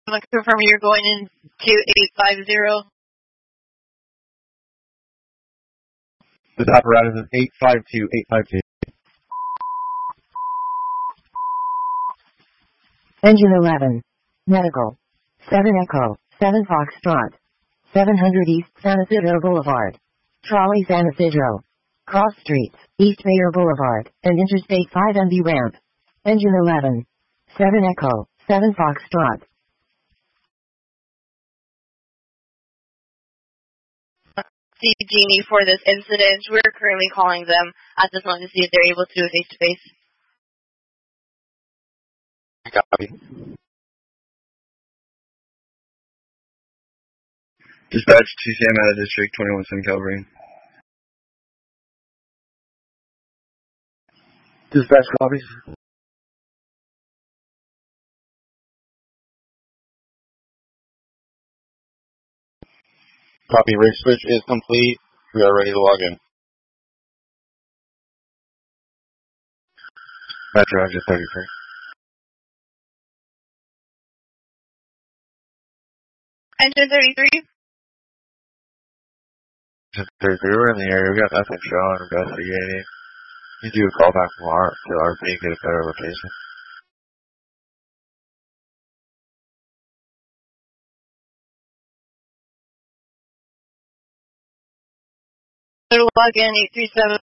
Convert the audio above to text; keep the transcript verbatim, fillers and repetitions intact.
I'm going to confirm you're going into eight five zero. This apparatus is eight five two, eight five two. Engine eleven. Medical. seven Echo, seven Foxtrot. seven hundred East San Isidro Boulevard. Trolley San Isidro. Cross Streets, East Bayer Boulevard, and Interstate five M B ramp. Engine eleven. seven Echo, seven Foxtrot. See Genie for this incident. We're currently calling them at this moment to see if they're able to do a face-to-face. Copy. Dispatch to Sam out of District twenty-one Sim Calvary. Dispatch copies. Copy. Rig switch is complete. We are ready to log in. Metro Exit thirty-three. Engine thirty-three. Engine thirty-three, we're in the area. We got nothing showing. Investigating. You do a call back from our to our B, get a better location. Log in eight three seven.